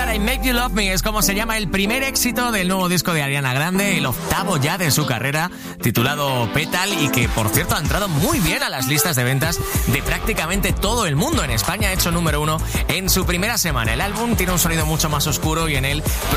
Para I Make You Love Me es como se llama el primer éxito del nuevo disco de Ariana Grande, el 8º ya de su carrera, titulado Petal, y que por cierto ha entrado muy bien a las listas de ventas de prácticamente todo el mundo. En España ha hecho número 1 en su primera semana. El álbum tiene un sonido mucho más oscuro y en él